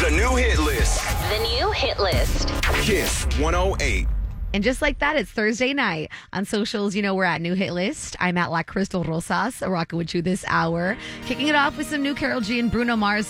The new hit list. The new hit list. Kiss 108. And just like that, it's Thursday night. On socials, we're at New Hit List. I'm at La Crystal Rosas, rocking with you this hour. Kicking it off with some new Karol G and Bruno Mars